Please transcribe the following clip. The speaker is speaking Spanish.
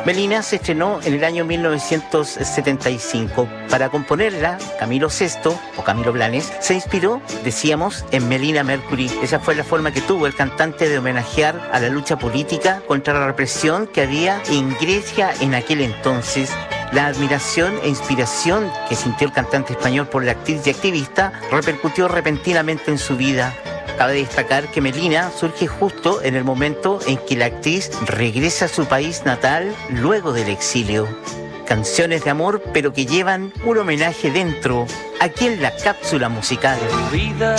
Melina se estrenó en el año 1975. Para componerla, Camilo Sesto, o Camilo Blanes, se inspiró, decíamos, en Melina Mercury. Esa fue la forma que tuvo el cantante de homenajear a la lucha política contra la represión que había en Grecia en aquel entonces. La admiración e inspiración que sintió el cantante español por la actriz y activista repercutió repentinamente en su vida. Cabe destacar que Melina surge justo en el momento en que la actriz regresa a su país natal luego del exilio. Canciones de amor, pero que llevan un homenaje dentro, aquí en la cápsula musical. Vida